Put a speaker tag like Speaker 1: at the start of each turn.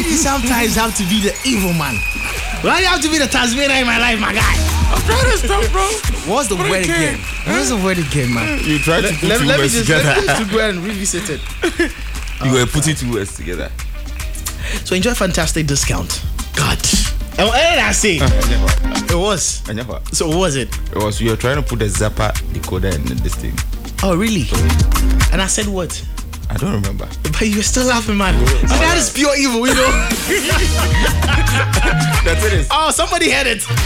Speaker 1: sometimes have to be the evil man? Why you have to be the Tasmania in my life, my guy?
Speaker 2: I'm trying to stop, bro.
Speaker 1: What's the word again? What's the word again, man?
Speaker 2: You try to put two words together.
Speaker 1: Let me just go and revisit it.
Speaker 2: You were putting two words together.
Speaker 1: So enjoy fantastic discount. God. And what did I say? It was. So what was it?
Speaker 2: It was you were trying to put the Zappa decoder in this thing.
Speaker 1: Oh, really? And I said what?
Speaker 2: I don't remember.
Speaker 1: But you were still laughing, man. So that is pure evil, you know?
Speaker 2: That's it.
Speaker 1: Oh, somebody had it.